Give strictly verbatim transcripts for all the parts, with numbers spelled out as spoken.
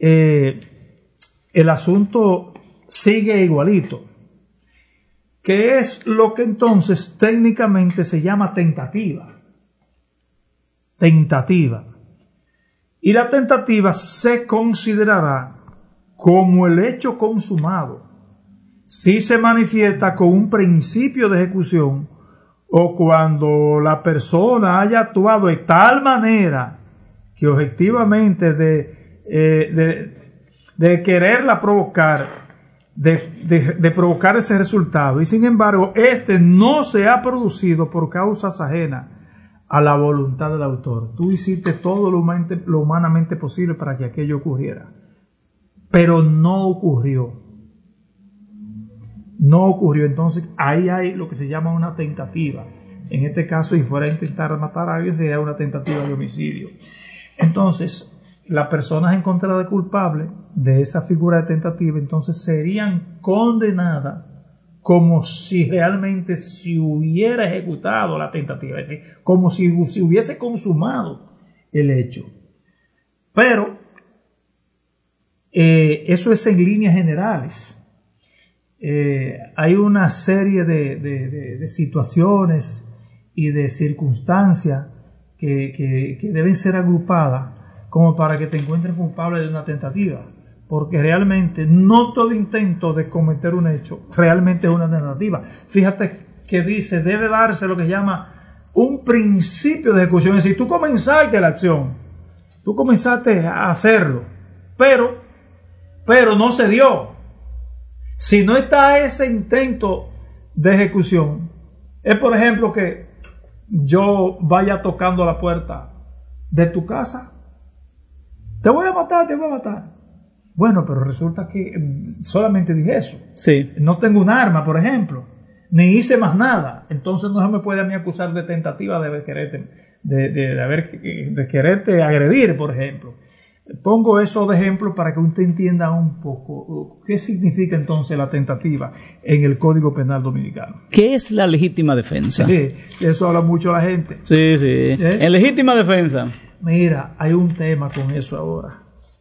eh, el asunto sigue igualito, que es lo que entonces técnicamente se llama tentativa. Tentativa. Y la tentativa se considerará como el hecho consumado si se manifiesta con un principio de ejecución o cuando la persona haya actuado de tal manera que objetivamente de, eh, de, de quererla provocar, de, de, de provocar ese resultado, y sin embargo este no se ha producido por causas ajenas a la voluntad del autor. Tú hiciste todo lo humanamente, lo humanamente posible para que aquello ocurriera, pero no ocurrió. No ocurrió. Entonces ahí hay lo que se llama una tentativa. En este caso, si fuera a intentar matar a alguien, sería una tentativa de homicidio. Entonces, las personas encontradas culpables de esa figura de tentativa, entonces serían condenadas como si realmente se hubiera ejecutado la tentativa, es decir, como si se hubiese consumado el hecho. Pero eh, eso es en líneas generales. Eh, hay una serie de, de, de, de situaciones y de circunstancias que, que, que deben ser agrupadas como para que te encuentres culpable de una tentativa, porque realmente no todo intento de cometer un hecho realmente es una tentativa. Fíjate que dice, debe darse lo que se llama un principio de ejecución, es decir, tú comenzaste la acción, tú comenzaste a hacerlo, pero, pero no se dio. Si no está ese intento de ejecución, es por ejemplo que yo vaya tocando la puerta de tu casa, te voy a matar, te voy a matar. Bueno, pero resulta que solamente dije eso. Sí. No tengo un arma, por ejemplo, ni hice más nada. Entonces no se me puede a mí acusar de tentativa de quererte, de, de, de, haber, de quererte agredir, por ejemplo. Pongo eso de ejemplo para que usted entienda un poco qué significa entonces la tentativa en el Código Penal Dominicano. ¿Qué es la legítima defensa? Sí, eso habla mucho la gente. Sí, sí. ¿Eh? En legítima defensa. Mira, hay un tema con eso ahora.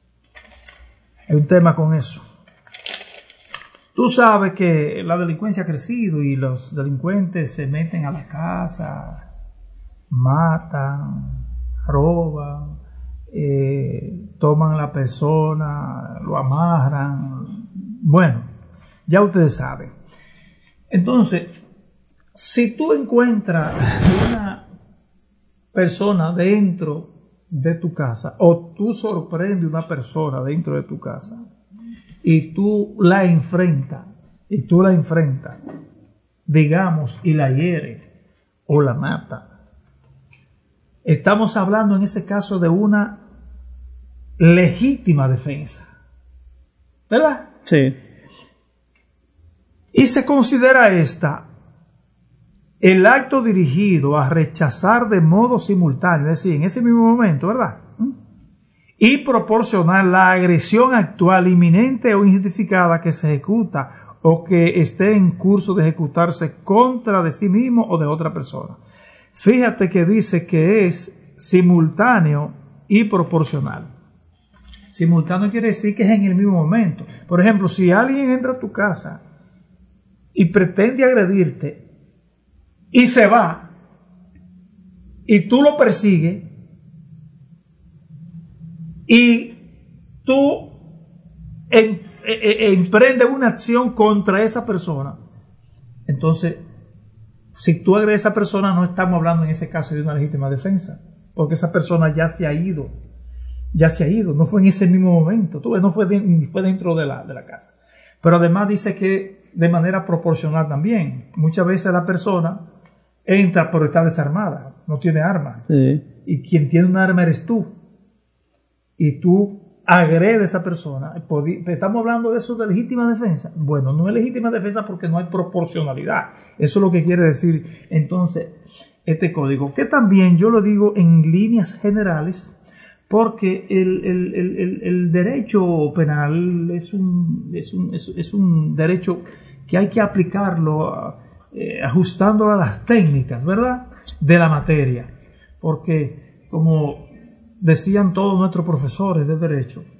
Hay un tema con eso. Tú sabes que la delincuencia ha crecido y los delincuentes se meten a la casa, matan, roban, eh, toman a la persona, lo amarran. Bueno, ya ustedes saben. Entonces, si tú encuentras una persona dentro de tu casa, o tú sorprendes una persona dentro de tu casa y tú la enfrentas, y tú la enfrentas, digamos, y la hieres o la mata, estamos hablando en ese caso de una legítima defensa, ¿verdad? Sí. Y se considera esta el acto dirigido a rechazar de modo simultáneo, es decir, en ese mismo momento, ¿verdad? Y proporcionar la agresión actual, inminente o injustificada que se ejecuta o que esté en curso de ejecutarse contra de sí mismo o de otra persona. Fíjate que dice que es simultáneo y proporcional. Simultáneo quiere decir que es en el mismo momento. Por ejemplo, si alguien entra a tu casa y pretende agredirte y se va, y tú lo persigues, y tú em, eh, emprendes una acción contra esa persona, entonces, si tú agredes a esa persona, no estamos hablando en ese caso de una legítima defensa, porque esa persona ya se ha ido, ya se ha ido, no fue en ese mismo momento, tú ves, no fue, de, fue dentro de la, de la casa. Pero además dice que de manera proporcional también. Muchas veces la persona entra pero está desarmada, no tiene arma. Sí. Y quien tiene un arma eres tú. Y tú agredes a esa persona. Estamos hablando de eso de legítima defensa. Bueno, no es legítima defensa porque no hay proporcionalidad. Eso es lo que quiere decir entonces este código. Que también yo lo digo en líneas generales porque el, el, el, el derecho penal es un, es, un, es, es un derecho que hay que aplicarlo eh, ajustándolo a las técnicas, ¿verdad?, de la materia. Porque, como decían todos nuestros profesores de derecho,